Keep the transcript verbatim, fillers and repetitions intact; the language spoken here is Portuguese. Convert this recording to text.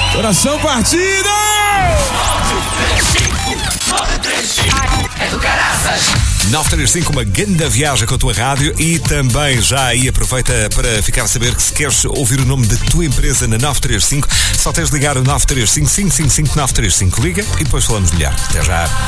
Coração partido! É do caraças. nove três cinco, uma grande viagem com a tua rádio e também já aí aproveita para ficar a saber que se queres ouvir o nome da tua empresa na nove três cinco, só tens de ligar o nove três cinco, cinco cinco cinco, nove três cinco. Liga e depois falamos melhor. Até já.